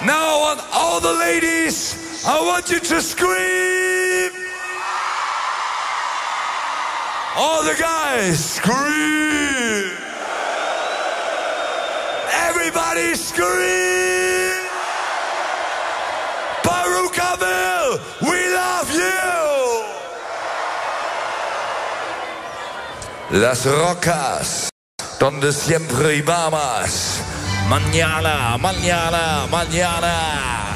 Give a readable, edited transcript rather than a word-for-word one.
Now I want all the ladies, I want you to scream. All the guys, scream. Everybody scream. Barucaville, we love you. Las rocas, donde siempre vamos. Mañana, mañana, mañana.